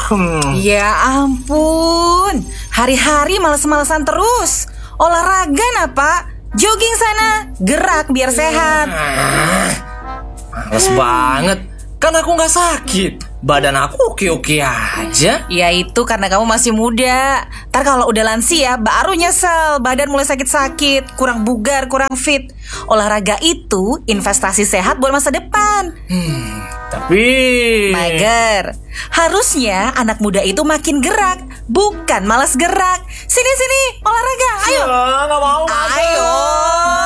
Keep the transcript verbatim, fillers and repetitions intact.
Ya ampun, hari-hari males-malesan terus. Olahraga nah Pak, jogging sana, gerak biar sehat. Males banget, kan aku gak sakit. Badan aku oke-oke aja. Ya itu karena kamu masih muda. Ntar kalau udah lansia baru nyesel, badan mulai sakit-sakit, kurang bugar, kurang fit. Olahraga itu investasi sehat buat masa depan. Hmm, tapi Mager, harusnya anak muda itu makin gerak, bukan malas gerak. Sini-sini, olahraga, ayo. Gak mau. Ayo.